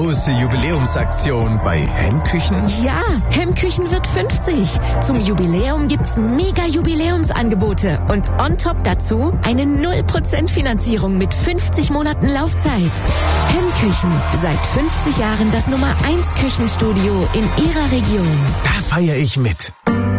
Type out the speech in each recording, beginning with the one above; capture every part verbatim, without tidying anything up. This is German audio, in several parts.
große Jubiläumsaktion bei Hemmküchen? Ja, Hemmküchen wird fünfzig. Zum Jubiläum gibt's mega Jubiläumsangebote und on top dazu eine null Prozent Finanzierung mit fünfzig Monaten Laufzeit. Hemmküchen, seit fünfzig Jahren das Nummer eins Küchenstudio in Ihrer Region. Da feiere ich mit.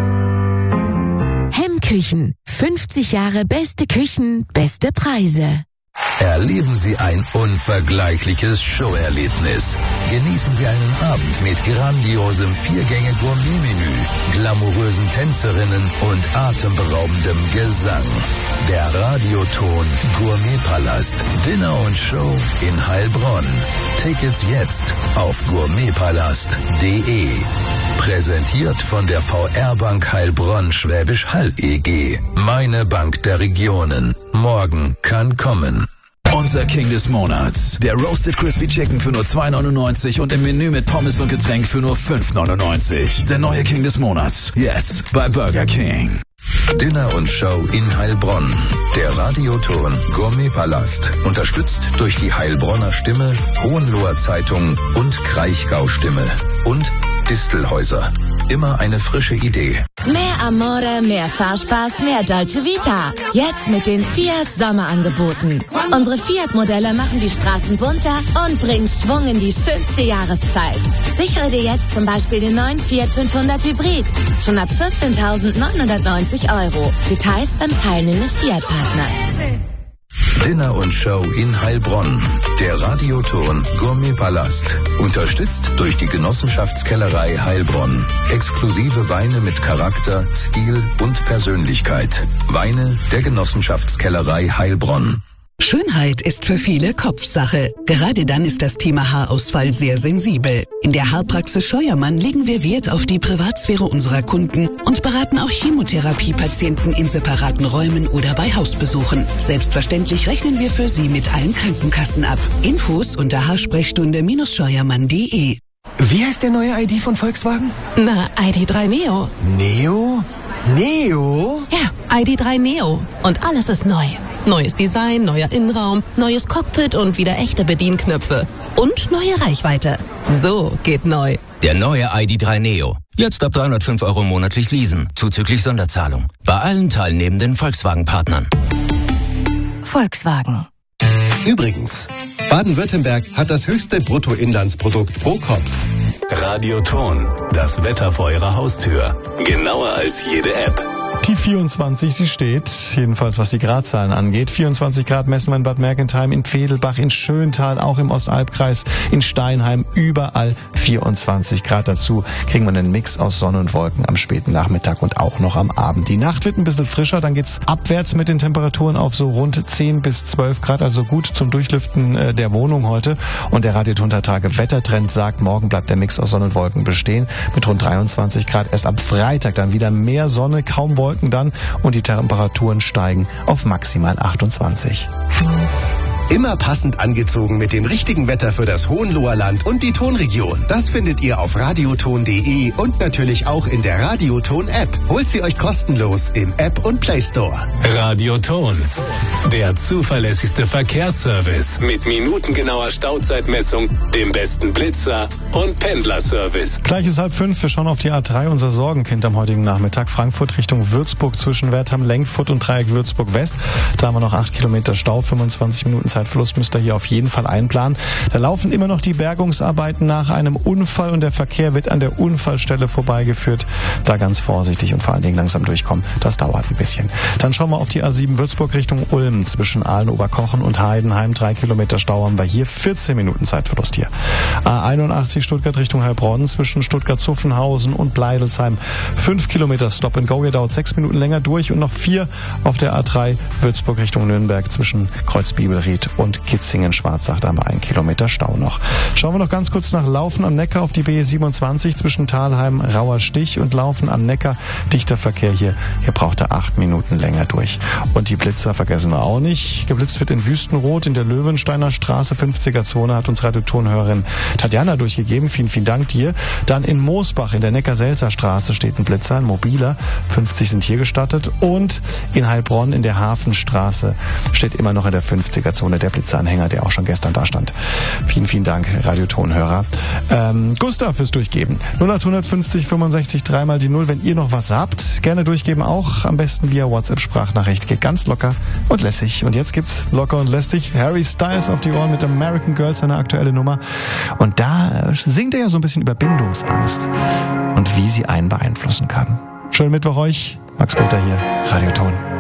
Hemmküchen, fünfzig Jahre beste Küchen, beste Preise. Erleben Sie ein unvergleichliches Showerlebnis. Genießen Sie einen Abend mit grandiosem Viergänge-Gourmet-Menü, glamourösen Tänzerinnen und atemberaubendem Gesang. Der Radioton Gourmetpalast, Dinner und Show in Heilbronn. Tickets jetzt auf gourmetpalast punkt de. Präsentiert von der V R-Bank Heilbronn Schwäbisch Hall E G. Meine Bank der Regionen. Morgen kann kommen. Unser King des Monats. Der Roasted Crispy Chicken für nur zwei neunundneunzig und im Menü mit Pommes und Getränk für nur fünf neunundneunzig. Der neue King des Monats. Jetzt bei Burger King. Dinner und Show in Heilbronn. Der Radioton Gourmetpalast. Unterstützt durch die Heilbronner Stimme, Hohenloher Zeitung und Kraichgau Stimme. Und Distelhäuser. Immer eine frische Idee. Mehr Amore, mehr Fahrspaß, mehr Dolce Vita. Jetzt mit den Fiat Sommerangeboten. Unsere Fiat-Modelle machen die Straßen bunter und bringen Schwung in die schönste Jahreszeit. Sichere dir jetzt zum Beispiel den neuen Fiat fünfhundert Hybrid. Schon ab vierzehntausendneunhundertneunzig Euro. Details beim teilnehmenden Fiat-Partner. Dinner und Show in Heilbronn. Der Radioton Gourmetpalast. Unterstützt durch die Genossenschaftskellerei Heilbronn. Exklusive Weine mit Charakter, Stil und Persönlichkeit. Weine der Genossenschaftskellerei Heilbronn. Schönheit ist für viele Kopfsache. Gerade dann ist das Thema Haarausfall sehr sensibel. In der Haarpraxis Scheuermann legen wir Wert auf die Privatsphäre unserer Kunden und beraten auch Chemotherapiepatienten in separaten Räumen oder bei Hausbesuchen. Selbstverständlich rechnen wir für Sie mit allen Krankenkassen ab. Infos unter haarsprechstunde scheuermann punkt de. Wie heißt der neue I D von Volkswagen? Na, I D drei Neo. Neo? Neo? Ja, I D drei Neo. Und alles ist neu. Neues Design, neuer Innenraum, neues Cockpit und wieder echte Bedienknöpfe. Und neue Reichweite. So geht neu. Der neue I D drei Neo. Jetzt ab dreihundertfünf Euro monatlich leasen, zuzüglich Sonderzahlung. Bei allen teilnehmenden Volkswagen-Partnern. Volkswagen. Übrigens, Baden-Württemberg hat das höchste Bruttoinlandsprodukt pro Kopf. Radioton, das Wetter vor Ihrer Haustür. Genauer als jede App. Die vierundzwanzig, sie steht, jedenfalls was die Gradzahlen angeht. vierundzwanzig Grad messen wir in Bad Mergentheim, in Vedelbach, in Schöntal, auch im Ostalbkreis, in Steinheim, überall vierundzwanzig Grad. Dazu kriegen wir einen Mix aus Sonne und Wolken am späten Nachmittag und auch noch am Abend. Die Nacht wird ein bisschen frischer, dann geht's abwärts mit den Temperaturen auf so rund zehn bis zwölf Grad, also gut zum Durchlüften äh, der Wohnung heute. Und der Radioton Tage Wettertrend sagt, morgen bleibt der Mix aus Sonne und Wolken bestehen mit rund dreiundzwanzig Grad. Erst am Freitag dann wieder mehr Sonne, kaum Wolken dann und die Temperaturen steigen auf maximal achtundzwanzig. Immer passend angezogen mit dem richtigen Wetter für das Hohenloher Land und die Tonregion. Das findet ihr auf radioton punkt de und natürlich auch in der Radioton-App. Holt sie euch kostenlos im App und Play Store. Radioton, der zuverlässigste Verkehrsservice mit minutengenauer Stauzeitmessung, dem besten Blitzer und Pendlerservice. Gleich ist halb fünf, wir schauen auf die A drei, unser Sorgenkind am heutigen Nachmittag. Frankfurt Richtung Würzburg zwischen Wertheim, Lenkfurt und Dreieck Würzburg West. Da haben wir noch acht Kilometer Stau, fünfundzwanzig Minuten Zeitverlust müsst ihr hier auf jeden Fall einplanen. Da laufen immer noch die Bergungsarbeiten nach einem Unfall und der Verkehr wird an der Unfallstelle vorbeigeführt. Da ganz vorsichtig und vor allen Dingen langsam durchkommen. Das dauert ein bisschen. Dann schauen wir auf die A sieben Würzburg Richtung Ulm zwischen Aalen, Oberkochen und Heidenheim. Drei Kilometer Stau haben wir hier. vierzehn Minuten Zeitverlust hier. A einundachtzig Stuttgart Richtung Heilbronn zwischen Stuttgart-Zuffenhausen und Bleidelsheim. Fünf Kilometer Stop and Go. Hier dauert sechs Minuten länger durch und noch vier auf der A drei Würzburg Richtung Nürnberg zwischen Kreuzbibelried und Kitzingen-Schwarzach. Da haben wir einen Kilometer Stau noch. Schauen wir noch ganz kurz nach Laufen am Neckar auf die B siebenundzwanzig zwischen Thalheim, Rauerstich und Laufen am Neckar. Dichter Verkehr hier. Hier braucht er acht Minuten länger durch. Und die Blitzer vergessen wir auch nicht. Geblitzt wird in Wüstenrot in der Löwensteiner Straße, fünfziger Zone, hat uns Radiotonhörerin Tatjana durchgegeben. Vielen, vielen Dank dir. Dann in Moosbach in der Neckar-Selzer Straße steht ein Blitzer, ein mobiler. fünfzig sind hier gestattet. Und in Heilbronn in der Hafenstraße steht immer noch in der fünfziger Zone ohne der Blitzeranhänger, der auch schon gestern da stand. Vielen, vielen Dank, Radiotonhörer. Ähm, Gustav fürs Durchgeben. null acht fünfzig fünfundsechzig dreimal die Null. Wenn ihr noch was habt, gerne durchgeben. Auch am besten via WhatsApp-Sprachnachricht. Geht ganz locker und lässig. Und jetzt gibt's locker und lässig Harry Styles auf die Ohren mit American Girl, seine aktuelle Nummer. Und da singt er ja so ein bisschen über Bindungsangst und wie sie einen beeinflussen kann. Schönen Mittwoch euch. Max Peter hier, Radioton.